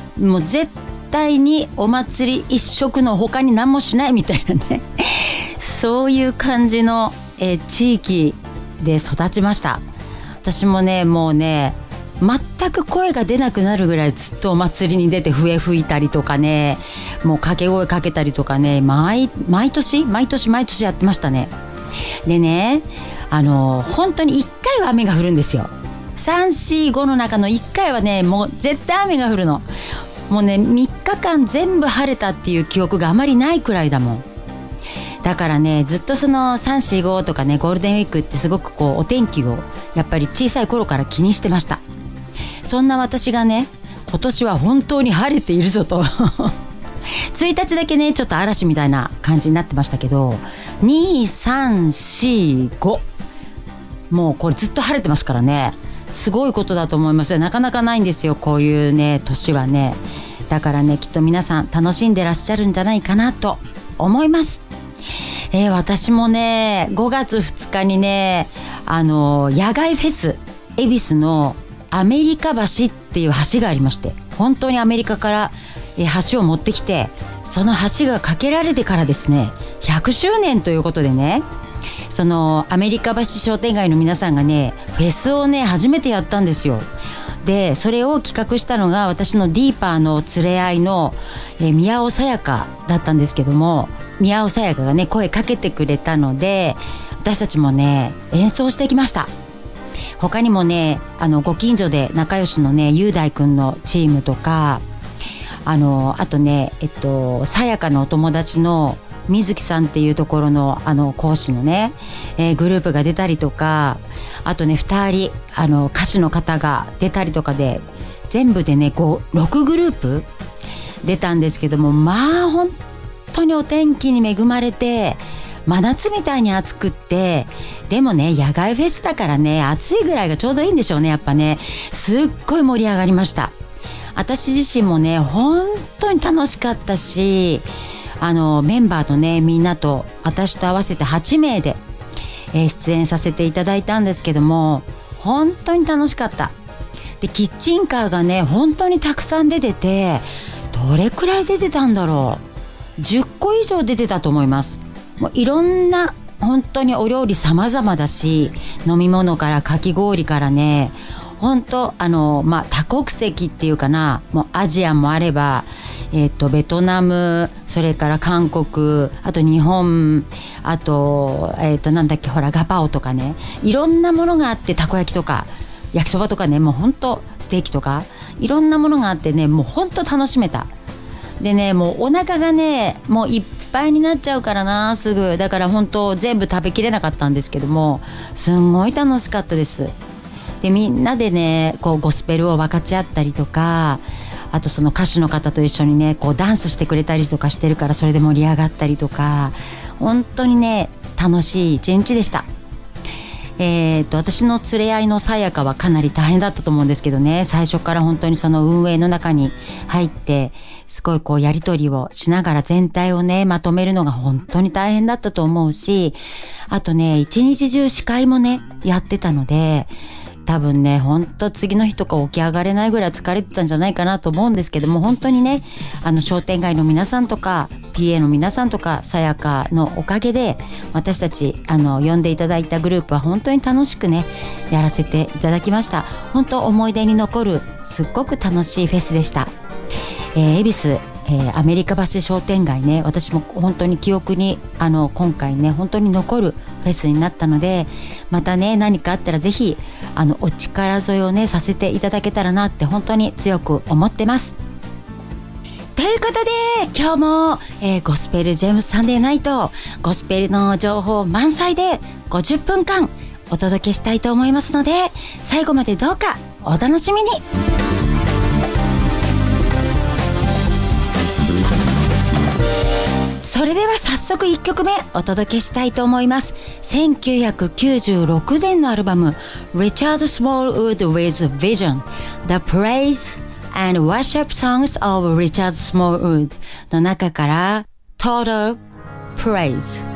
もう絶対にお祭り一色の他に何もしないみたいなねそういう感じの、地域で育ちました。私もねもうね全く声が出なくなるぐらいずっとお祭りに出て笛吹いたりとかね、もう掛け声かけたりとかね、毎年やってましたね。でね、本当に1回は雨が降るんですよ。3、4、5の中の1回はね、もう絶対雨が降るの。もうね、3日間全部晴れたっていう記憶があまりないくらいだもん。だからね、ずっとその3、4、5とかね、ゴールデンウィークってすごくこうお天気をやっぱり小さい頃から気にしてました。そんな私がね、今年は本当に晴れているぞと1日だけねちょっと嵐みたいな感じになってましたけど、2、3、4、5もうこれずっと晴れてますからね、すごいことだと思います。なかなかないんですよ、こういうね年はね。だからね、きっと皆さん楽しんでらっしゃるんじゃないかなと思います。私もね5月2日にね野外フェス恵比寿のアメリカ橋っていう橋がありまして、本当にアメリカから橋を持ってきて、その橋が架けられてからですね100周年ということでね、そのアメリカ橋商店街の皆さんがねフェスをね初めてやったんですよ。でそれを企画したのが私のディーパーの連れ合いの宮尾さやかだったんですけども、宮尾さやかがね声かけてくれたので、私たちもね演奏してきました。他にもねご近所で仲良しのね雄大くんのチームとか、あとねさやかのお友達の水木さんっていうところの講師のね、グループが出たりとか、あとね2人歌手の方が出たりとかで、全部でね6グループ出たんですけども、まあ本当にお天気に恵まれて真夏みたいに暑くって、でもね野外フェスだからね暑いぐらいがちょうどいいんでしょうね。やっぱねすっごい盛り上がりました。私自身もね本当に楽しかったし、メンバーとねみんなと私と合わせて8名で、出演させていただいたんですけども、本当に楽しかった。でキッチンカーがね本当にたくさん出てて、どれくらい出てたんだろう、10個以上出てたと思います。もういろんな本当にお料理様々だし、飲み物からかき氷からね、本当多国籍っていうかな、もうアジアもあれば、ベトナム、それから韓国、あと日本、あとなんだっけほらガパオとかね、いろんなものがあって、たこ焼きとか焼きそばとかね、もう本当ステーキとかいろんなものがあってね、もう本当楽しめた。でね、もうお腹がねもういっぱいになっちゃうからな、すぐ。だから本当全部食べきれなかったんですけども、すんごい楽しかったです。でみんなでねこうゴスペルを分かち合ったりとか、あとその歌手の方と一緒にねこうダンスしてくれたりとかしてるから、それで盛り上がったりとか、本当にね楽しい一日でした。私の連れ合いのさやかはかなり大変だったと思うんですけどね、最初から本当にその運営の中に入ってすごいこうやり取りをしながら全体をねまとめるのが本当に大変だったと思うし、あとね一日中司会もねやってたので、多分ね本当次の日とか起き上がれないぐらい疲れてたんじゃないかなと思うんですけども、本当にね商店街の皆さんとか PA の皆さんとかさやかのおかげで、私たち呼んでいただいたグループは本当に楽しくねやらせていただきました。本当思い出に残るすっごく楽しいフェスでした。恵比寿アメリカ橋商店街ね、私も本当に記憶に今回ね本当に残るフェスになったので、またね何かあったらぜひお力添えをねさせていただけたらなって本当に強く思ってます。ということで今日も、ゴスペルジェームスサンデーナイト、ゴスペルの情報満載で50分間お届けしたいと思いますので、最後までどうかお楽しみに。それでは早速1曲目お届けしたいと思います。1996年のアルバム Richard Smallwood with Vision The Praise and Worship Songs of Richard Smallwood の中から Total Praise